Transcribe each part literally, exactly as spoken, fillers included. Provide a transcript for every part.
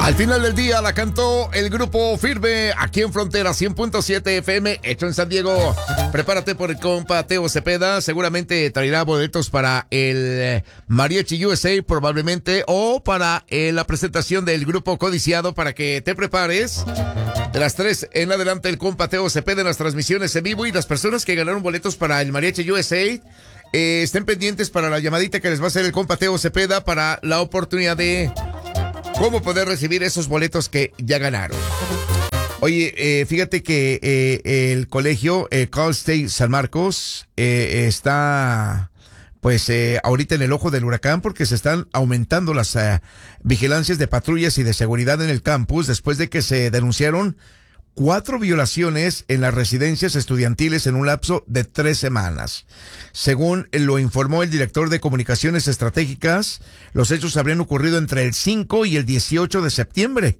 Al final del día la cantó el grupo Firme aquí en Frontera cien punto siete F M, hecho en San Diego. Prepárate por el compa Teo Cepeda, seguramente traerá boletos para el Mariachi U S A probablemente, o para eh, la presentación del grupo Codiciado, para que te prepares. De las tres en adelante el compa Teo Cepeda en las transmisiones en vivo, y las personas que ganaron boletos para el Mariachi U S A, eh, estén pendientes para la llamadita que les va a hacer el compa Teo Cepeda para la oportunidad de cómo poder recibir esos boletos que ya ganaron. Oye, eh, fíjate que eh, el colegio eh, Cal State San Marcos eh, está pues eh, ahorita en el ojo del huracán, porque se están aumentando las eh, vigilancias de patrullas y de seguridad en el campus después de que se denunciaron cuatro violaciones en las residencias estudiantiles en un lapso de tres semanas. Según lo informó el director de Comunicaciones Estratégicas, los hechos habrían ocurrido entre el cinco y el dieciocho de septiembre.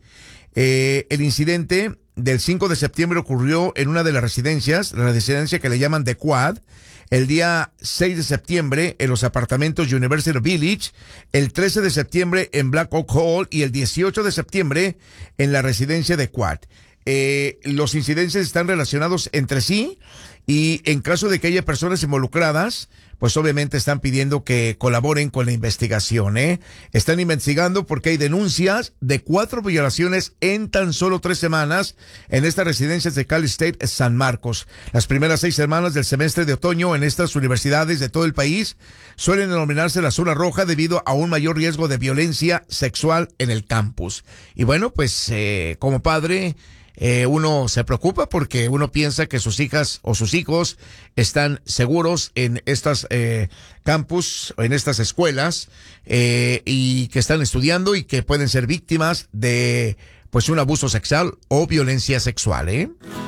Eh, el incidente del cinco de septiembre ocurrió en una de las residencias, la residencia que le llaman The Quad, el día seis de septiembre en los apartamentos University Village, el trece de septiembre en Black Oak Hall y el dieciocho de septiembre en la residencia de Quad. Eh, los incidentes están relacionados entre sí, y en caso de que haya personas involucradas, pues obviamente están pidiendo que colaboren con la investigación, ¿eh? Están investigando porque hay denuncias de cuatro violaciones en tan solo tres semanas en estas residencias de Cal State San Marcos. Las primeras seis semanas del semestre de otoño en estas universidades de todo el país suelen denominarse la zona roja debido a un mayor riesgo de violencia sexual en el campus. Y bueno, pues eh, como padre, Eh, uno se preocupa porque uno piensa que sus hijas o sus hijos están seguros en estas eh, campus, en estas escuelas, eh, y que están estudiando y que pueden ser víctimas de pues un abuso sexual o violencia sexual, ¿eh?